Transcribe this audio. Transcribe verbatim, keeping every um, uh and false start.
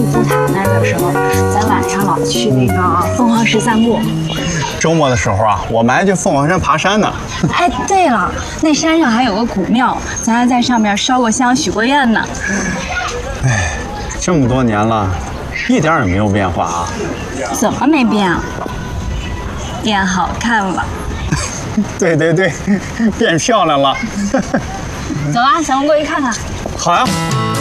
住古塔那儿的时候，咱晚上老去那个凤凰石散步。 周末的时候啊，我们还去凤凰山爬山呢。 哎，对了，那山上还有个古庙，咱还在上面烧过香、许过愿呢。 哎，这么多年了，一点也没有变化啊。 怎么没变啊？变好看了。 对对对，变漂亮了。 走啊，咱们过去看看。 好呀。